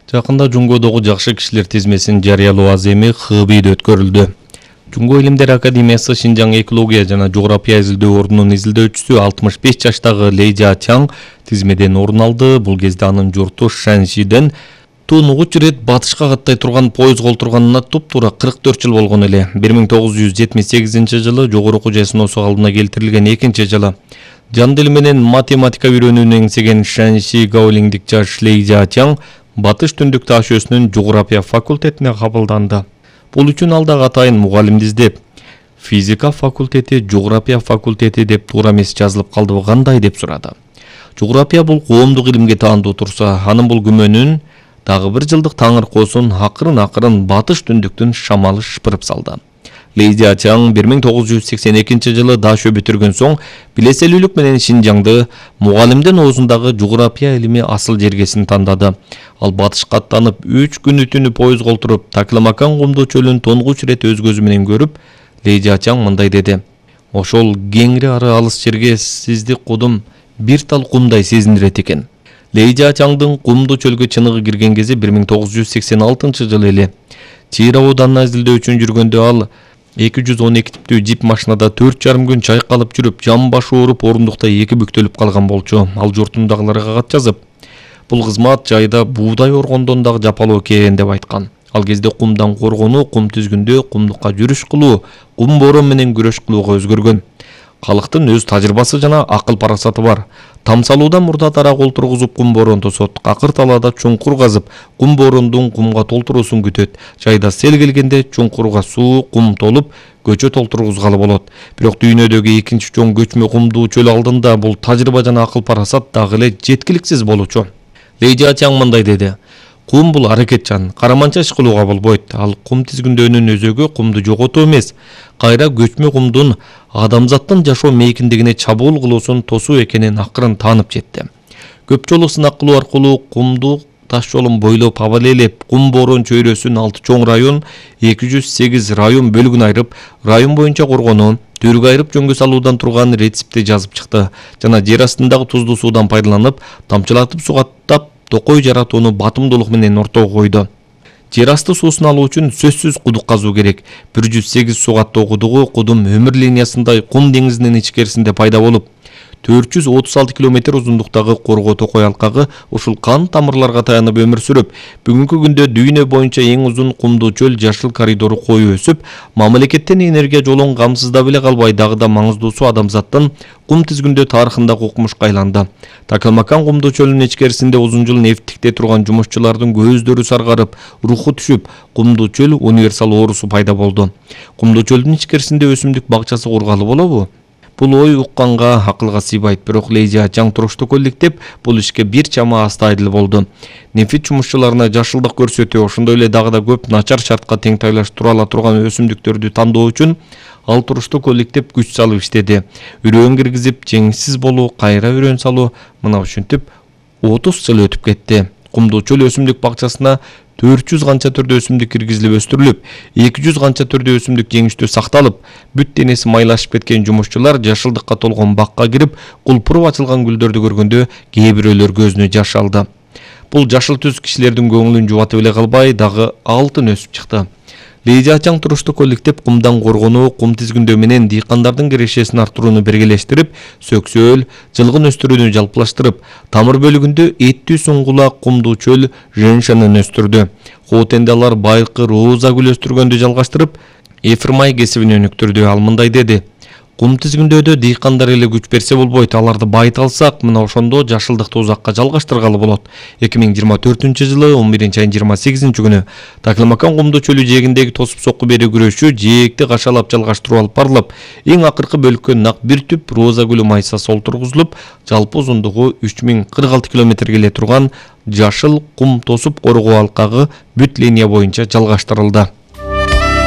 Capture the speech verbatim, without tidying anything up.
Жакында Жунгодогу жакшы кишилер тизмесин жарыялоо аземи Хыбийде өткөрүлдү. Жунго илимдер академиясы Шинжаң экология жана жография изилдөө ордунун изилдөөчүсү алтымыш беш жаштагы Лейжа Чаң тизмеден орун алды. Бул кезде анын журту Шаншиден тунугуч рет батышка каттай турган поезд колтурганына туп-туура кырк төрт жыл болгон эле. бир миң тогуз жүз жетимиш сегизинчи жылы жогору окуу жайсыноосу алдына келтирилген экинчи жылы. Жан дили менен математика үйрөнүүнү эңсеген Шанши Гаолиңдик жаш Лейжа Чаң Батыш Түндүк таш өсүнүн жография факультетине кабылданды. Бул үчүн ал дагы атайын мугалимди издеп, физика факультети, жография факультети деп туура эмес жазылып калдыбы кандай деп сурады. Жография бул коомдук илимге таандуу турса, анын бул күмөнүн дагы бир жылдык таңыр коосун акырын-акырын Батыш Түндүктүн шамалы шыпырып салды. Лейжа Чаң бир миң тогуз жүз сексен экинчи жылы Дашө бүтүргөн соң билеселүүлүк менен Шинжаңды мугалимдин оозундагы жография илими асыл жергесин тандады. Ал батышка аттанып үч күн түнү поезд колтуруп Такламакан кумдуу чөлүн тонгуч рет өз көзү менен көрүп, Лейжа Чаң мындай деди: "Ошол кеңири ары алыс жерге сизди кудум бир тал кумдай сезиндирет экен." Лейжа Чаңдын кумдуу чөлгө чыныгы кирген кези бир миң тогуз жүз сексен алтынчы жылы эле. Чийра ауданына изилдөө үчүн жүргөндө ал эки жүз он эки типтүү жип машинада төрт жарым күн чайкалып жүрүп, жан башы ооруп, орундукта эки бүктөлүп калган болчу. Ал журтундагыларга кат жазып, бул кызмат жайда буудай оргондон дагы жапалуу экен деп айткан. Ал кезде кумдан коргонуу, кум түзгүндө кумдукка жүрүш кылуу, кум борон менен күрөш кылууга өзгөргөн. Калктын өз тажрыйбасы жана акыл парасаты бар. Тамсалуудан мурда тарак олтургузуп кум борон тосот. Акыр талаада чуңкур казып, кум борондун кумга толтуруусун күтөт. Жайда сел келгенде чуңкурга суу, кум толуп, көчө толтургузгалы болот. Бирок дүйнөдөгү экинчи чоң көчмө кумдуу чөл алдында бул тажрыйба жана акыл парасат дагы эле жеткиликсиз болчу. Лейжа Чаң мындай деди: "Кум бул аракетчан, караманча иш кылууга болбойт. Ал кум тизгүндөөнүн өзөгү кумду жоготуу эмес, кайра көчмө кумдун адамзаттын жашоо мейкиндигине чабуул кылуусун тосуу экенин акырын таанып жетти. Көп жолу сынак кылуу аркылуу кумдуу таш жолун бойлоп абалелеп, кум борон чөйрөсүн алты чоң район, эки жүз сегиз район бөлүгүн айырып, район боюнча коргонуу, түргө айырып жөнгө салуудан турган рецепти жазып чыкты жана жер астындагы туздуу суудан пайдаланып, тамчылатып сугаттап токой жаратууну батымдуулук менен ортого койду. Жер асты суусун алуу үчүн сөзсүз кудук казуу керек. бир жүз сегиз сугаттуу кудугу кудум өмүр линиясындай кум деңизинин ичкерисинде пайда болуп, төрт жүз отуз алты километр узундуктагы коргоо токой алкагы ушул кан тамырларга таянып өмүр сүрүп, бүгүнкү күндө дүйнө боюнча эң узун кумдуу чөл жашыл коридору коюу өсүп, мамлекеттен энергия жолун камсыздап эле калбай, дагы да маңыздуусу адамзаттын кум тизгүндөө тарыхындагы укмушка айланды. Такламакан кумдуу чөлүнүн ичкерисинде узун жыл нефтикте турган жумушчулардын көздөрү саргарып, руху түшүп, кумдуу чөл универсал оорусу пайда болду. Кумдуу чөлдүн ичкерисинде өсүмдүк бакчасы кургалы болобу? Бул ой укканга акылга сыйбайт, бирок Лейжа Чаң туруштук элдиктеп, бул ишке бир чама астайдыл болду. Нефит жумушчуларына жашылдык көрсөтүү, ошондой эле дагы да көп начар шартка теңтайлаштыра ала турган өсүмдүктөрдү тандоо үчүн ал туруштук элдиктеп күч салып иштеди. Үрөөн киргизип, жеңсиз болуу, кайра үрөөн салуу, мына ушинтип отуз жыл өтүп кетти. Кумдуу чөл өсүмдүк бакчасына төрт жүз канча түрдүү өсүмдүк киргизилип өстүрүлүп, эки жүз канча түрдүү өсүмдүк жеңиштүү сакталып, бүт денеси майлашып кеткен жумушчулар жашылдыкка толгон бакка кирип, кулпуруп ачылган гүлдөрдү көргөндө кээ бирөөлөр көзүнө жаш алды. Бул жашыл түс кишилердин көңүлүн жубатып эле калбай, дагы алтын өсүп чыкты. Лейжа Чаң туруштук элдиктеп, кумдан коргонуу, кум тизгүндөө менен дыйкандардын кирешесин арттырууну бергелештирип, сөксөөл, жылгын өстүрүүнү жалпылаштырып, тамыр бөлүгүндө эттүү суңгулак кумдуу чөл женьшанын өстүрдү. Хоотенде алар байыркы роза гүл өстүргөндү жалгаштырып, эфир май кесибин өнүктүрдү. Ал мындай деди: "Кум тизгүндөөдө дыйкандар эле күч берсе болбойт, аларды байыта алсак, мына ошондо жашылдыкты узакка жалгаштыргалы болот." эки миң жыйырма төртүнчү жылы он биринчи айдын жыйырма сегизинчи күнү Такламакан кумдуу чөлү жээгиндеги тосуп сокку берүү күрөшү жээкти кашалап жалгаштыруу алып барылып, эң акыркы бөлүккө нак бир түп роза гүлү майсасы олтургузулуп, жалпы узундугу үч миң кырк алты километрге эле турган жашыл кум тосуп коргоо алкагы бүт линия боюнча жалгаштырылды.